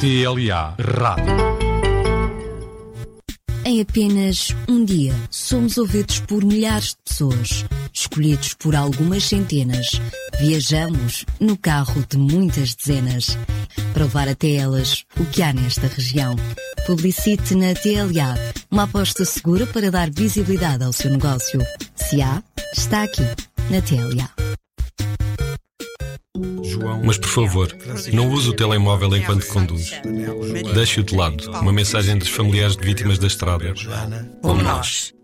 TLA Rádio. Em apenas um dia, somos ouvidos por milhares de pessoas, escolhidos por algumas centenas. Viajamos no carro de muitas dezenas, para levar até elas o que há nesta região. Publicite na TLA, uma aposta segura para dar visibilidade ao seu negócio. Se há, está aqui, na TLA. Mas, por favor, não use o telemóvel enquanto conduz. Deixe-o de lado. Uma mensagem dos familiares de vítimas da estrada. Como nós.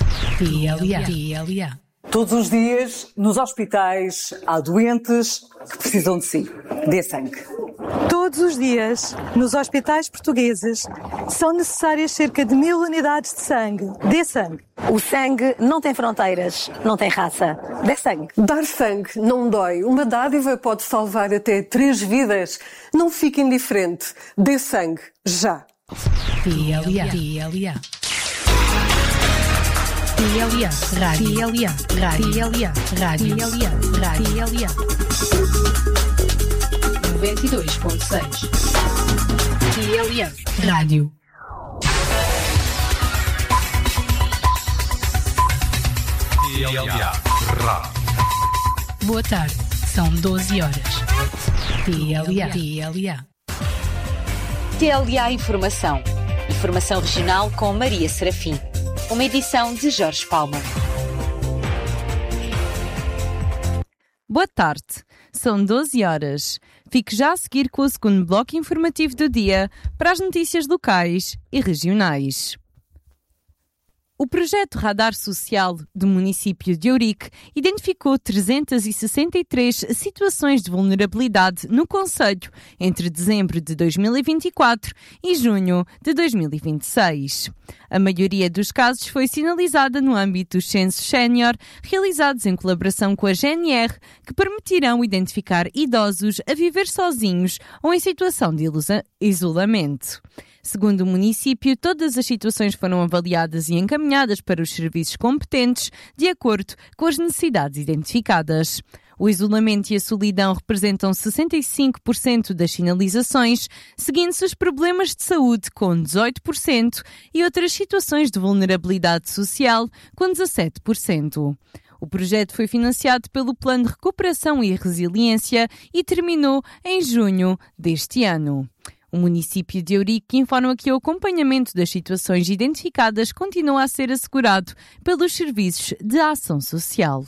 TLA. Todos os dias, nos hospitais, há doentes que precisam de si. Dê sangue. Todos os dias, nos hospitais portugueses, são necessárias cerca de 1000 unidades de sangue. Dê sangue. O sangue não tem fronteiras, não tem raça. Dê sangue. Dar sangue não dói. Uma dádiva pode salvar até 3 vidas. Não fique indiferente. Dê sangue. Já. TLA. Rádio. 92.6. TLA Rádio. TLA Rádio. Boa tarde, são 12 horas. TLA. TLA Informação. Informação regional com Maria Serafim. Uma edição de Jorge Palma. Boa tarde, são 12 horas. Fique já a seguir com o segundo bloco informativo do dia para as notícias locais e regionais. O projeto Radar Social do município de Ourique identificou 363 situações de vulnerabilidade no concelho entre dezembro de 2024 e junho de 2026. A maioria dos casos foi sinalizada no âmbito dos censos sénior, realizados em colaboração com a GNR, que permitirão identificar idosos a viver sozinhos ou em situação de isolamento. Segundo o município, todas as situações foram avaliadas e encaminhadas para os serviços competentes, de acordo com as necessidades identificadas. O isolamento e a solidão representam 65% das sinalizações, seguindo-se os problemas de saúde, com 18%, e outras situações de vulnerabilidade social, com 17%. O projeto foi financiado pelo Plano de Recuperação e Resiliência e terminou em junho deste ano. O município de Ourique informa que o acompanhamento das situações identificadas continua a ser assegurado pelos serviços de ação social.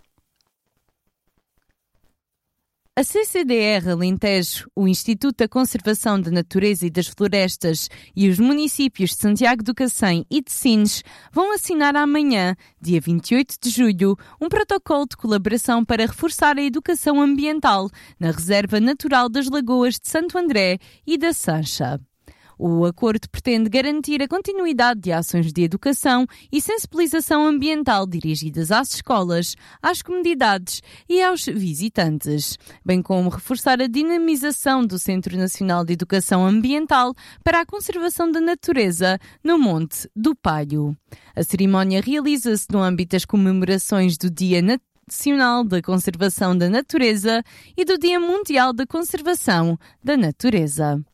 A CCDR Alentejo, o Instituto da Conservação da Natureza e das Florestas e os municípios de Santiago do Cacém e de Sines vão assinar amanhã, dia 28 de julho, um protocolo de colaboração para reforçar a educação ambiental na Reserva Natural das Lagoas de Santo André e da Sancha. O acordo pretende garantir a continuidade de ações de educação e sensibilização ambiental dirigidas às escolas, às comunidades e aos visitantes, bem como reforçar a dinamização do Centro Nacional de Educação Ambiental para a conservação da natureza no Monte do Paio. A cerimónia realiza-se no âmbito das comemorações do Dia Nacional da Conservação da Natureza e do Dia Mundial da Conservação da Natureza.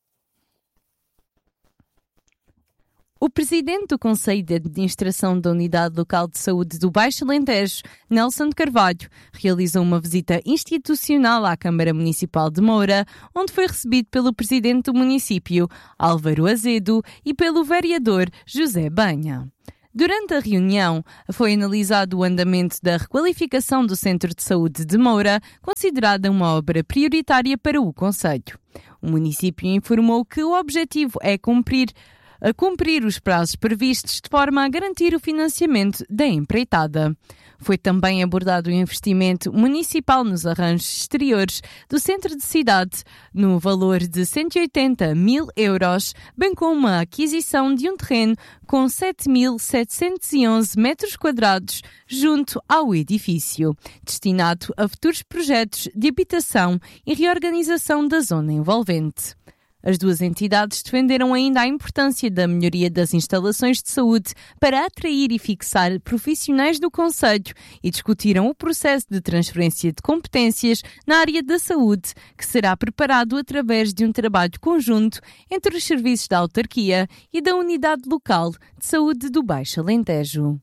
O presidente do Conselho de Administração da Unidade Local de Saúde do Baixo Alentejo, Nelson de Carvalho, realizou uma visita institucional à Câmara Municipal de Moura, onde foi recebido pelo presidente do município, Álvaro Azedo, e pelo vereador José Banha. Durante a reunião, foi analisado o andamento da requalificação do Centro de Saúde de Moura, considerada uma obra prioritária para o concelho. O município informou que o objetivo é cumprir os prazos previstos de forma a garantir o financiamento da empreitada. Foi também abordado o investimento municipal nos arranjos exteriores do centro de cidade, no valor de 180 mil euros, bem como a aquisição de um terreno com 7.711 metros quadrados junto ao edifício, destinado a futuros projetos de habitação e reorganização da zona envolvente. As duas entidades defenderam ainda a importância da melhoria das instalações de saúde para atrair e fixar profissionais do concelho e discutiram o processo de transferência de competências na área da saúde, que será preparado através de um trabalho conjunto entre os serviços da autarquia e da Unidade Local de Saúde do Baixo Alentejo.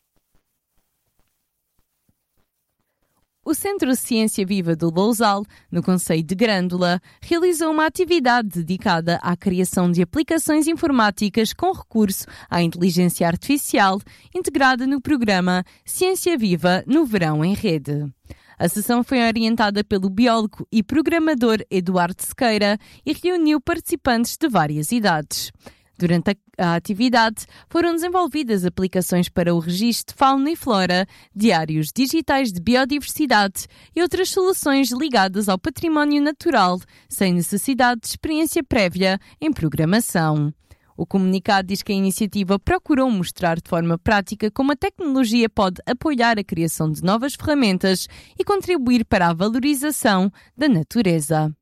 O Centro Ciência Viva do Lousal, no concelho de Grândola, realizou uma atividade dedicada à criação de aplicações informáticas com recurso à inteligência artificial, integrada no programa Ciência Viva no Verão em Rede. A sessão foi orientada pelo biólogo e programador Eduardo Sequeira e reuniu participantes de várias idades. Durante a atividade, foram desenvolvidas aplicações para o registro de fauna e flora, diários digitais de biodiversidade e outras soluções ligadas ao património natural, sem necessidade de experiência prévia em programação. O comunicado diz que a iniciativa procurou mostrar de forma prática como a tecnologia pode apoiar a criação de novas ferramentas e contribuir para a valorização da natureza.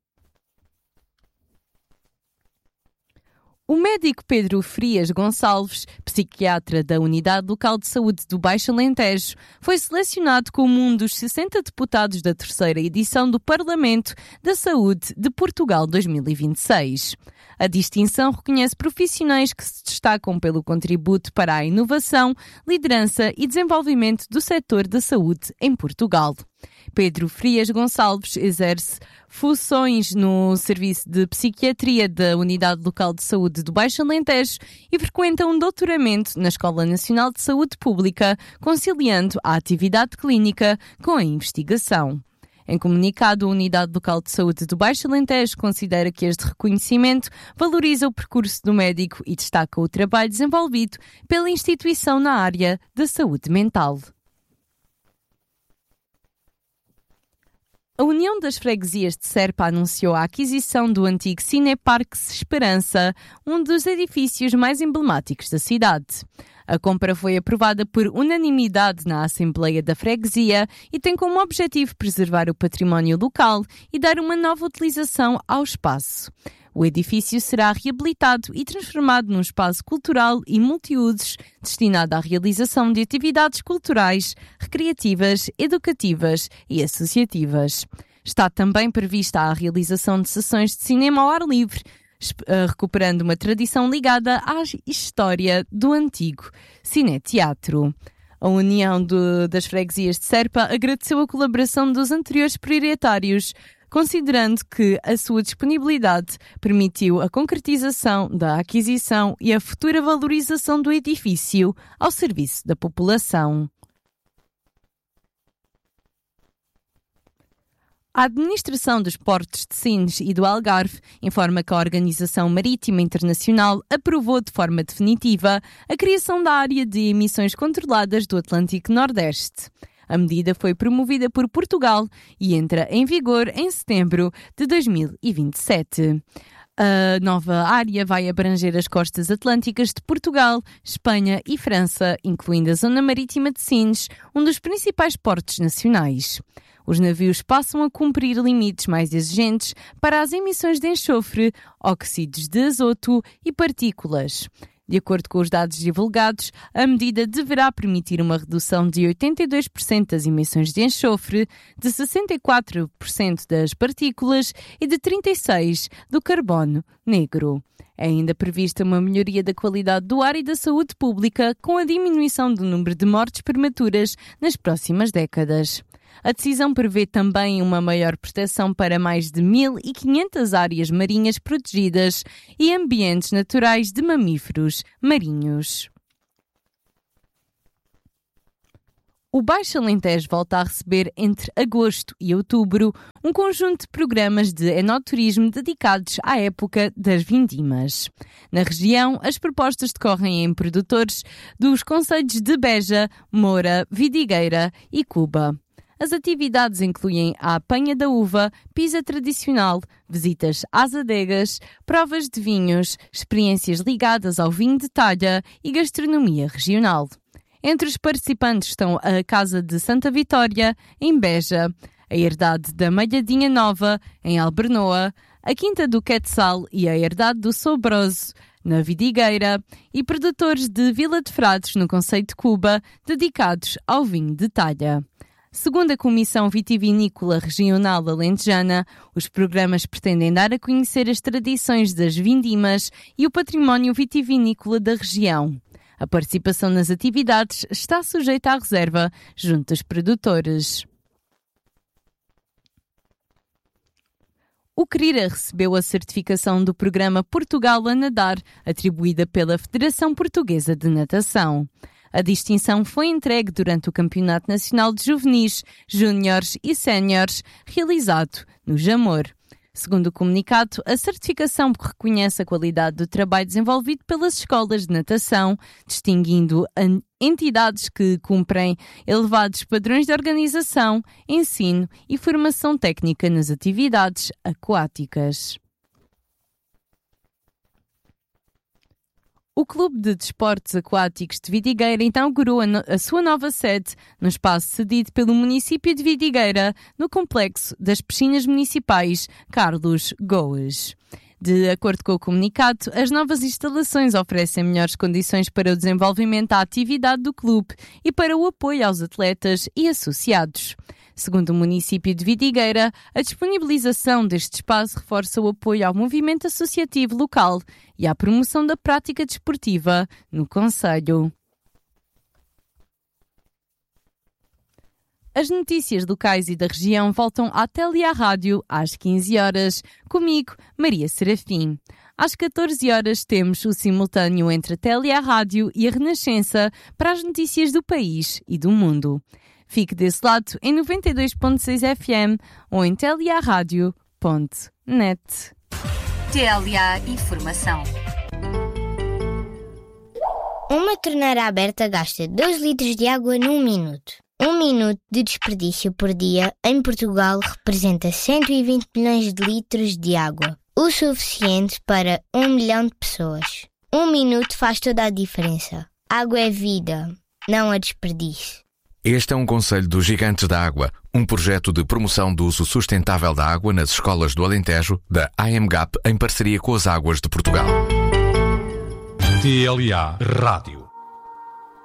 O médico Pedro Frias Gonçalves, psiquiatra da Unidade Local de Saúde do Baixo Alentejo, foi selecionado como um dos 60 deputados da terceira edição do Parlamento da Saúde de Portugal 2026. A distinção reconhece profissionais que se destacam pelo contributo para a inovação, liderança e desenvolvimento do setor da saúde em Portugal. Pedro Frias Gonçalves exerce funções no Serviço de Psiquiatria da Unidade Local de Saúde do Baixo Alentejo e frequenta um doutoramento na Escola Nacional de Saúde Pública, conciliando a atividade clínica com a investigação. Em comunicado, a Unidade Local de Saúde do Baixo Alentejo considera que este reconhecimento valoriza o percurso do médico e destaca o trabalho desenvolvido pela instituição na área da saúde mental. A União das Freguesias de Serpa anunciou a aquisição do antigo Cineparques Esperança, um dos edifícios mais emblemáticos da cidade. A compra foi aprovada por unanimidade na Assembleia da Freguesia e tem como objetivo preservar o património local e dar uma nova utilização ao espaço. O edifício será reabilitado e transformado num espaço cultural e multiusos destinado à realização de atividades culturais, recreativas, educativas e associativas. Está também prevista a realização de sessões de cinema ao ar livre, recuperando uma tradição ligada à história do antigo cineteatro. A União das Freguesias de Serpa agradeceu a colaboração dos anteriores proprietários, considerando que a sua disponibilidade permitiu a concretização da aquisição e a futura valorização do edifício ao serviço da população. A Administração dos Portos de Sines e do Algarve informa que a Organização Marítima Internacional aprovou de forma definitiva a criação da área de emissões controladas do Atlântico Nordeste. A medida foi promovida por Portugal e entra em vigor em setembro de 2027. A nova área vai abranger as costas atlânticas de Portugal, Espanha e França, incluindo a zona marítima de Sines, um dos principais portos nacionais. Os navios passam a cumprir limites mais exigentes para as emissões de enxofre, óxidos de azoto e partículas. De acordo com os dados divulgados, a medida deverá permitir uma redução de 82% das emissões de enxofre, de 64% das partículas e de 36% do carbono negro. É ainda prevista uma melhoria da qualidade do ar e da saúde pública, com a diminuição do número de mortes prematuras nas próximas décadas. A decisão prevê também uma maior proteção para mais de 1.500 áreas marinhas protegidas e ambientes naturais de mamíferos marinhos. O Baixo Alentejo volta a receber entre agosto e outubro um conjunto de programas de enoturismo dedicados à época das vindimas. Na região, as propostas decorrem em produtores dos concelhos de Beja, Moura, Vidigueira e Cuba. As atividades incluem a apanha da uva, pisa tradicional, visitas às adegas, provas de vinhos, experiências ligadas ao vinho de talha e gastronomia regional. Entre os participantes estão a Casa de Santa Vitória, em Beja, a Herdade da Malhadinha Nova, em Albernoa, a Quinta do Quetzal e a Herdade do Sobroso, na Vidigueira, e produtores de Vila de Frades, no concelho de Cuba, dedicados ao vinho de talha. Segundo a Comissão Vitivinícola Regional Alentejana, os programas pretendem dar a conhecer as tradições das vindimas e o património vitivinícola da região. A participação nas atividades está sujeita à reserva junto dos produtores. O Crira recebeu a certificação do programa Portugal a Nadar, atribuída pela Federação Portuguesa de Natação. A distinção foi entregue durante o Campeonato Nacional de Juvenis, Júniores e Séniores, realizado no Jamor. Segundo o comunicado, a certificação reconhece a qualidade do trabalho desenvolvido pelas escolas de natação, distinguindo entidades que cumprem elevados padrões de organização, ensino e formação técnica nas atividades aquáticas. O Clube de Desportos Aquáticos de Vidigueira inaugurou a sua nova sede no espaço cedido pelo município de Vidigueira, no complexo das piscinas municipais Carlos Goes. De acordo com o comunicado, as novas instalações oferecem melhores condições para o desenvolvimento da atividade do clube e para o apoio aos atletas e associados. Segundo o município de Vidigueira, a disponibilização deste espaço reforça o apoio ao movimento associativo local e à promoção da prática desportiva no concelho. As notícias locais e da região voltam à Télia Rádio às 15 horas. Comigo, Maria Serafim. Às 14 horas temos o simultâneo entre a Télia Rádio e a Renascença para as notícias do país e do mundo. Fique desse lado em 92.6 FM ou em teliaradio.net. TLA Informação. Uma torneira aberta gasta 2 litros de água num minuto. 1 minuto de desperdício por dia em Portugal representa 120 milhões de litros de água, o suficiente para 1 milhão de pessoas. 1 minuto faz toda a diferença. Água é vida, não a desperdício. Este é um conselho dos Gigantes da Água, um projeto de promoção do uso sustentável da água nas escolas do Alentejo, da AMGAP, em parceria com as Águas de Portugal. TLA Rádio.